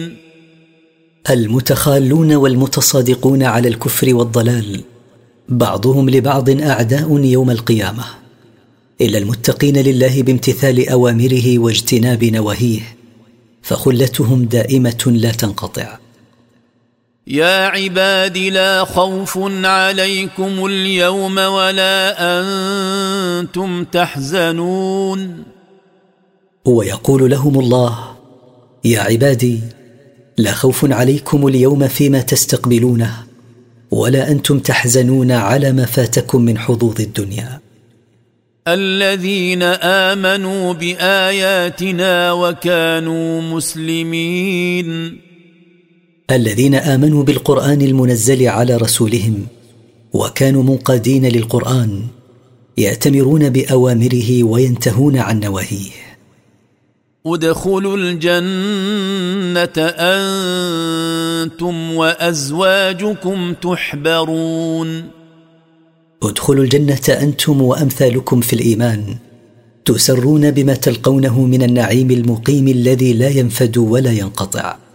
المتخالون والمتصادقون على الكفر والضلال بعضهم لبعض أعداء يوم القيامة، إلا المتقين لله بامتثال أوامره واجتناب نواهيه، فخلتهم دائمة لا تنقطع. يا عباد لا خوف عليكم اليوم ولا أنتم تحزنون. ويقول لهم الله: يا عبادي لا خوف عليكم اليوم فيما تستقبلونه، ولا أنتم تحزنون على ما فاتكم من حظوظ الدنيا. الذين آمنوا بآياتنا وكانوا مسلمين. الذين آمنوا بالقرآن المنزل على رسولهم وكانوا منقادين للقرآن، يأتمرون بأوامره وينتهون عن نواهيه. ادخلوا الجنة أنتم وأزواجكم تحبرون. ادخلوا الجنة أنتم وأمثالكم في الإيمان، تسرون بما تلقونه من النعيم المقيم الذي لا ينفد ولا ينقطع.